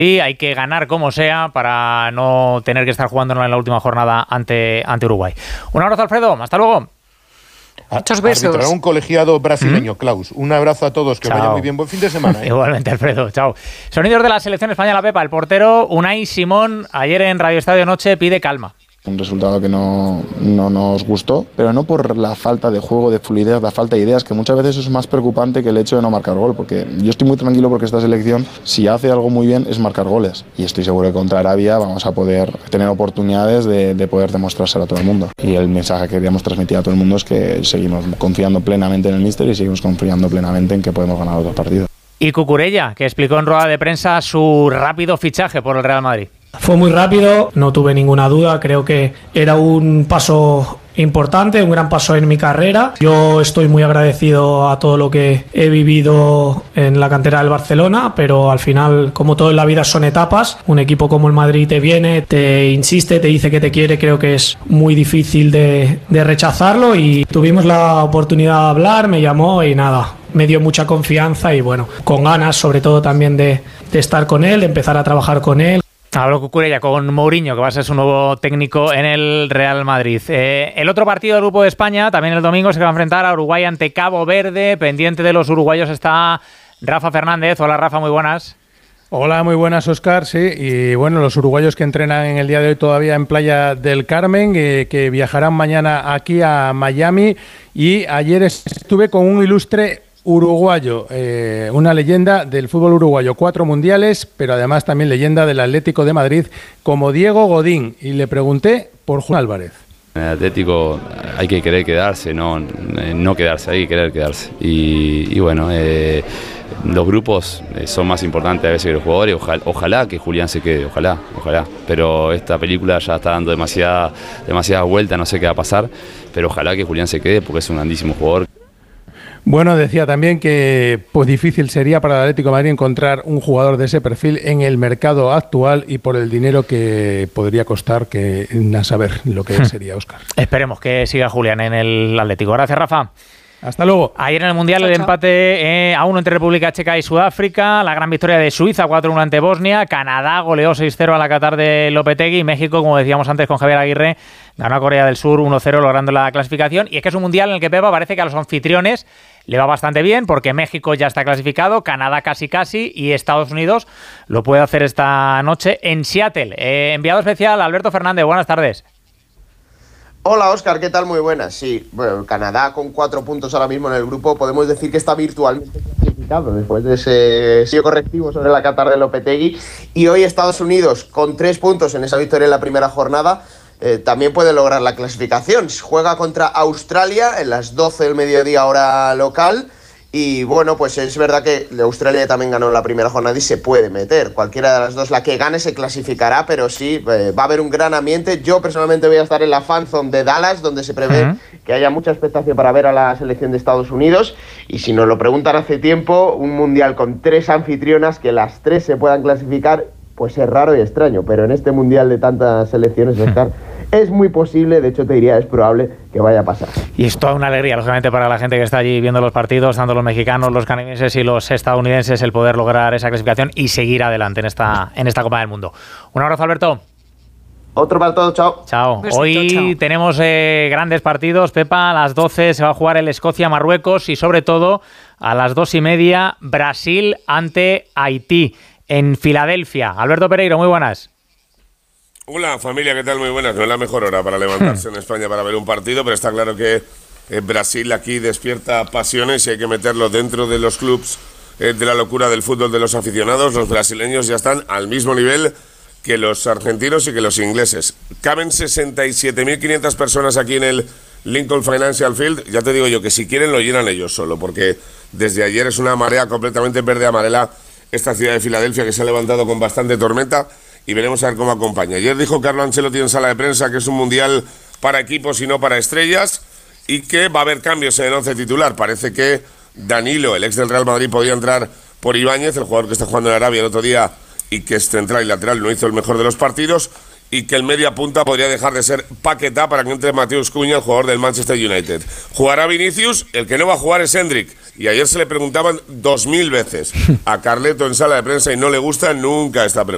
y hay que ganar como sea para no tener que estar jugando en la última jornada ante Uruguay. Un abrazo, Alfredo, hasta luego. Muchos besos. Arbitrará un colegiado brasileño, Klaus. Un abrazo a todos, que vaya muy bien. Buen fin de semana. Igualmente, Alfredo, chao. Sonidos de la selección española, Pepa. El portero Unai Simón, ayer en Radio Estadio Noche, pide calma. Un resultado que no nos gustó, pero no por la falta de juego, de fluidez, la falta de ideas, que muchas veces es más preocupante que el hecho de no marcar gol, porque yo estoy muy tranquilo porque esta selección, si hace algo muy bien, es marcar goles. Y estoy seguro que contra Arabia vamos a poder tener oportunidades de poder demostrárselo a todo el mundo. Y el mensaje que queríamos transmitir a todo el mundo es que seguimos confiando plenamente en el míster y seguimos confiando plenamente en que podemos ganar los dos partidos. Y Cucurella, que explicó en rueda de prensa su rápido fichaje por el Real Madrid. Fue muy rápido, no tuve ninguna duda, creo que era un paso importante, un gran paso en mi carrera. Yo estoy muy agradecido a todo lo que he vivido en la cantera del Barcelona, pero al final, como todo en la vida, son etapas. Un equipo como el Madrid te viene, te insiste, te dice que te quiere, creo que es muy difícil de rechazarlo, y tuvimos la oportunidad de hablar, me llamó y nada, me dio mucha confianza y bueno, con ganas sobre todo también de estar con él, de empezar a trabajar con él. Habló Cucurella con Mourinho, que va a ser su nuevo técnico en el Real Madrid. El otro partido del Grupo de España, también el domingo, se va a enfrentar a Uruguay ante Cabo Verde. Pendiente de los uruguayos está Rafa Fernández. Hola, Rafa, muy buenas. Hola, muy buenas, Óscar. Sí, y bueno, los uruguayos que entrenan en el día de hoy todavía en Playa del Carmen, que viajarán mañana aquí a Miami. Y ayer estuve con un ilustre uruguayo, una leyenda del fútbol uruguayo, 4 mundiales, pero además también leyenda del Atlético de Madrid, como Diego Godín, y le pregunté por Juan Álvarez. En el Atlético hay que querer quedarse, no quedarse, hay que querer quedarse. Y bueno, los grupos son más importantes a veces que los jugadores. Ojalá que Julián se quede, ojalá. Pero esta película ya está dando demasiada vuelta, no sé qué va a pasar, pero ojalá que Julián se quede porque es un grandísimo jugador. Bueno, decía también que pues difícil sería para el Atlético de Madrid encontrar un jugador de ese perfil en el mercado actual y por el dinero que podría costar, que a saber lo que sería, Óscar. Esperemos que siga Julián en el Atlético. Gracias, Rafa. Hasta luego. Ayer en el Mundial el empate a 1 entre República Checa y Sudáfrica, la gran victoria de Suiza 4-1 ante Bosnia, Canadá goleó 6-0 a la Qatar de Lopetegui, y México, como decíamos antes con Javier Aguirre, ganó a Corea del Sur 1-0 logrando la clasificación. Y es que es un Mundial en el que, Pepa, parece que a los anfitriones le va bastante bien, porque México ya está clasificado, Canadá casi y Estados Unidos lo puede hacer esta noche en Seattle. Enviado especial Alberto Fernández, buenas tardes. Hola, Óscar, ¿qué tal? Muy buenas. Sí, bueno, Canadá con 4 puntos ahora mismo en el grupo, podemos decir que está virtualmente clasificado después de ese sello correctivo sobre la Qatar de Lopetegui, y hoy Estados Unidos con 3 puntos en esa victoria en la primera jornada también puede lograr la clasificación. Juega contra Australia en las 12 del mediodía hora local. Y bueno, pues es verdad que Australia también ganó la primera jornada y se puede meter. Cualquiera de las dos, la que gane se clasificará, pero sí, va a haber un gran ambiente. Yo personalmente voy a estar en la Fan Zone de Dallas, donde se prevé que haya mucha expectación para ver a la selección de Estados Unidos. Y si nos lo preguntan hace tiempo, un mundial con 3 anfitrionas, que las 3 se puedan clasificar, pues es raro y extraño. Pero en este mundial de tantas selecciones, Oscar, es muy posible, de hecho te diría, es probable que vaya a pasar. Y es toda una alegría, lógicamente, para la gente que está allí viendo los partidos, tanto los mexicanos, los canadienses y los estadounidenses, el poder lograr esa clasificación y seguir adelante en esta Copa del Mundo. Un abrazo, Alberto. Otro para todos, chao. Chao. Besito, Hoy chao. tenemos grandes partidos, Pepa. A las 12 se va a jugar el Escocia-Marruecos y, sobre todo, a las 2:30, Brasil ante Haití en Filadelfia. Alberto Pereiro, muy buenas. Hola familia, ¿qué tal? Muy buenas. No es la mejor hora para levantarse en España para ver un partido, pero está claro que Brasil aquí despierta pasiones y hay que meterlo dentro de los clubs de la locura del fútbol de los aficionados. Los brasileños ya están al mismo nivel que los argentinos y que los ingleses. Caben 67.500 personas aquí en el Lincoln Financial Field. Ya te digo yo que si quieren lo llenan ellos solo, porque desde ayer es una marea completamente verde-amarela esta ciudad de Filadelfia, que se ha levantado con bastante tormenta, y veremos a ver cómo acompaña. Ayer dijo Carlo Ancelotti en sala de prensa que es un mundial para equipos y no para estrellas, y que va a haber cambios en el 11 titular. Parece que Danilo, el ex del Real Madrid, podía entrar por Ibáñez, el jugador que está jugando en Arabia el otro día y que es central y lateral, no hizo el mejor de los partidos, y que el media punta podría dejar de ser Paquetá para que entre Mateus Cunha, el jugador del Manchester United. Jugará Vinicius, el que no va a jugar es Endrick, y ayer se le preguntaban 2000 veces a Carleto en sala de prensa y no le gusta nunca esta pregunta.